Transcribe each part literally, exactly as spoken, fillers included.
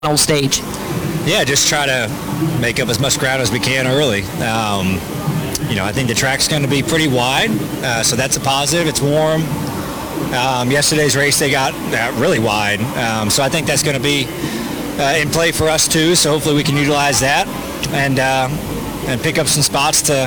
final stage? Yeah, just try to make up as much ground as we can early. Um, you know, I think the track's going to be pretty wide, uh, so that's a positive. It's warm. Um, yesterday's race, they got uh, really wide, um, so I think that's going to be uh, in play for us too. So hopefully we can utilize that and uh, and pick up some spots to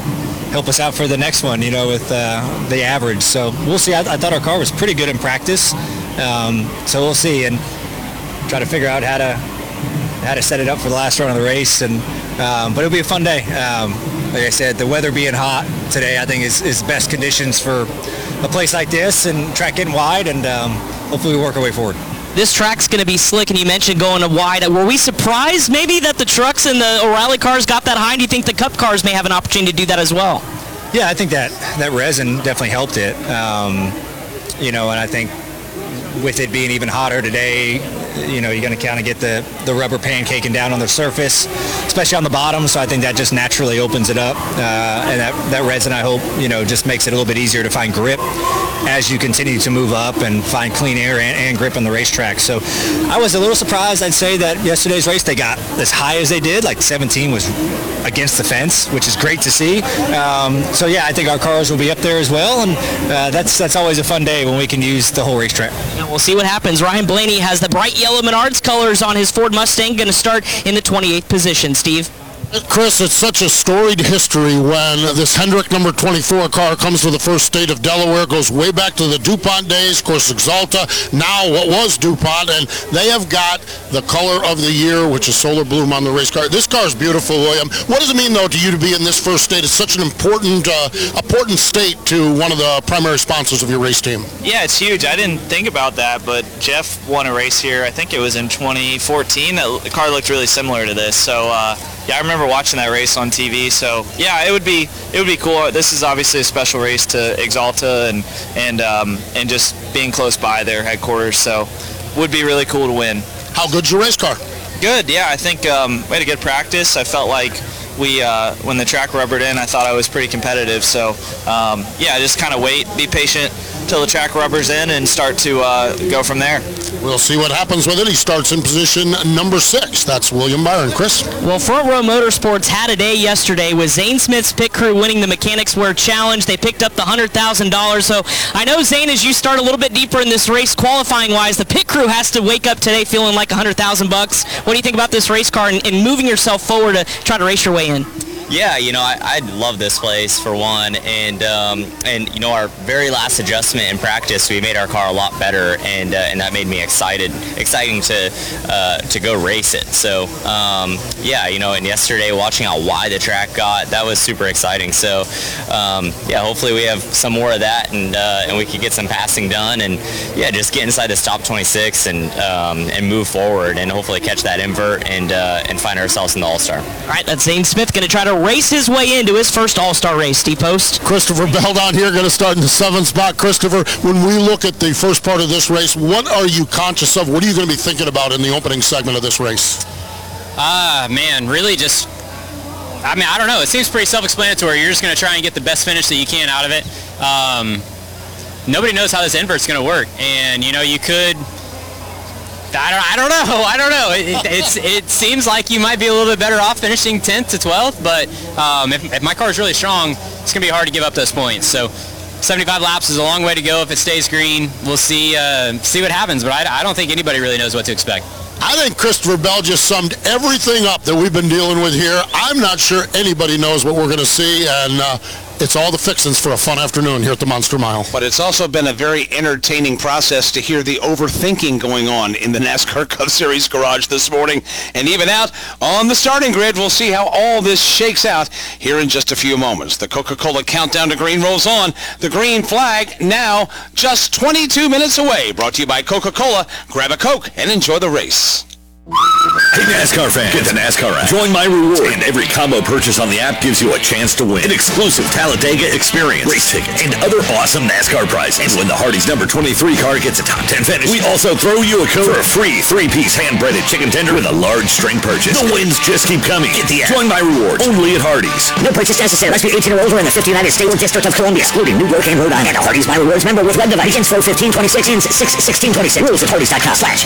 help us out for the next one. You know, with uh, the average. So we'll see. I, I thought our car was pretty good in practice, um, so we'll see and try to figure out how to how to set it up for the last run of the race. And um, but it'll be a fun day. Um, like I said, the weather being hot today, I think is, is best conditions for a place like this, and track getting wide, and um, hopefully we work our way forward. This track's going to be slick, and you mentioned going wide. Were we surprised maybe that the trucks and the O'Reilly cars got that high? Do you think the Cup cars may have an opportunity to do that as well? Yeah, I think that, that resin definitely helped it. Um, you know, and I think with it being even hotter today, you know, you're going to kind of get the, the rubber pancaking down on the surface, especially on the bottom. So I think that just naturally opens it up. Uh, and that, that resin, I hope, you know, just makes it a little bit easier to find grip as you continue to move up and find clean air and, and grip on the racetrack. So I was a little surprised, I'd say, that yesterday's race they got as high as they did. Like seventeen was against the fence, which is great to see. Um, so yeah, I think our cars will be up there as well, and uh, that's that's always a fun day when we can use the whole racetrack. Yeah, we'll see what happens. Ryan Blaney has the bright yellow Menards colors on his Ford Mustang, going to start in the twenty-eighth position. Steve? Chris, it's such a storied history when this Hendrick number twenty-four car comes to the first state of Delaware, goes way back to the DuPont days, of course Exalta, now what was DuPont, and they have got the color of the year, which is Solar Bloom on the race car. This car is beautiful, William. What does it mean, though, to you to be in this first state? It's such an important, uh, important state to one of the primary sponsors of your race team. Yeah, it's huge. I didn't think about that, but Jeff won a race here, I think it was in twenty fourteen. The car looked really similar to this, so uh, yeah, I remember watching that race on T V. So yeah, it would be it would be cool. This is obviously a special race to Exalta and and um, and just being close by their headquarters. So would be really cool to win. How good's your race car? Good. Yeah, I think um, we had a good practice. I felt like we uh, when the track rubbered in, I thought I was pretty competitive. So um, yeah, just kind of wait, be patient till the track rubbers in, and start to uh, go from there. We'll see what happens with it. He starts in position number six. That's William Byron. Chris? Well, Front Row Motorsports had a day yesterday with Zane Smith's pit crew winning the Mechanics Wear Challenge. They picked up the one hundred thousand dollars. So I know, Zane, as you start a little bit deeper in this race, qualifying-wise, the pit crew has to wake up today feeling like one hundred thousand bucks. What do you think about this race car and, and moving yourself forward to try to race your way in? Yeah, you know, I, I love this place for one, and um, and you know, our very last adjustment in practice, we made our car a lot better, and uh, and that made me excited, exciting to uh, to go race it. So um, yeah, you know, and yesterday watching how wide the track got, that was super exciting. So um, yeah, hopefully we have some more of that, and uh, and we could get some passing done, and yeah, just get inside this top twenty-six and um, and move forward, and hopefully catch that invert and uh, and find ourselves in the All-Star. All right, that's Zane Smith going to try to race his way into his first All-Star race. Steve Post. Christopher Bell down here going to start in the seventh spot. Christopher, when we look at the first part of this race, what are you conscious of? What are you going to be thinking about in the opening segment of this race? Ah, uh, man, really just, I mean, I don't know. It seems pretty self-explanatory. You're just going to try and get the best finish that you can out of it. Um, nobody knows how this invert's going to work. And, you know, you could... I don't, I don't know. I don't know. It, it's, it seems like you might be a little bit better off finishing tenth to twelfth, but um, if, if my car is really strong, it's going to be hard to give up those points. So seventy-five laps is a long way to go if it stays green. We'll see uh, see what happens, but I, I don't think anybody really knows what to expect. I think Christopher Bell just summed everything up that we've been dealing with here. I'm not sure anybody knows what we're going to see, and uh, it's all the fixings for a fun afternoon here at the Monster Mile. But it's also been a very entertaining process to hear the overthinking going on in the NASCAR Cup Series garage this morning. And even out on the starting grid, we'll see how all this shakes out here in just a few moments. The Coca-Cola countdown to green rolls on. The green flag now just twenty-two minutes away. Brought to you by Coca-Cola. Grab a Coke and enjoy the race. Hey NASCAR fans, get the NASCAR app. Join My Reward, and every combo purchase on the app gives you a chance to win an exclusive Talladega experience, race tickets, and other awesome NASCAR prizes. And when the Hardee's number twenty-three car gets a top ten finish, we also throw you a code for a free three-piece hand-breaded chicken tender with a large string purchase. The wins just keep coming. Get the app. Join My Reward, only at Hardee's. No purchase necessary. Must be eighteen or older in the fifty United States District of Columbia, excluding New York and Rhode Island. And a Hardee's My Rewards member with web device. Begins four fifteen twenty-six and six sixteen twenty-six. Rules at Hardee's dot com slash